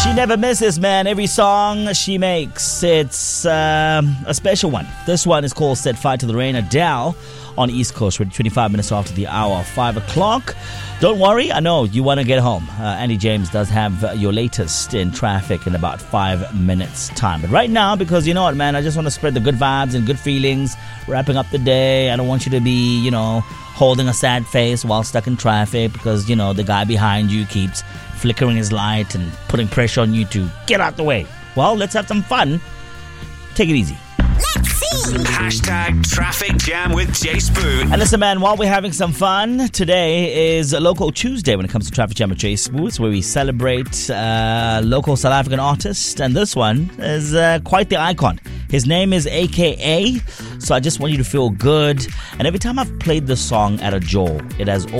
She never misses, man. Every song she makes, it's a special one. This one is called Set Fire to the Rain. Adele on East Coast. We're 25 minutes after the hour, 5 o'clock. Don't worry, I know you want to get home. Andy James does have your latest in traffic in about 5 minutes' time. But right now, because you know what, man, I just want to spread the good vibes and good feelings, wrapping up the day. I don't want you to be, holding a sad face while stuck in traffic because, the guy behind you keeps flickering his light and putting pressure on you to get out the way. Well, let's have some fun. Take it easy. Let's see. Hashtag Traffic Jam with Jay Spoon. And listen, man, while we're having some fun, today is Local Tuesday when it comes to Traffic Jam with Jay Spoon, where we celebrate local South African artists. And this one is quite the icon. His name is AKA. So I just want you to feel good. And every time I've played this song at a Joel, it has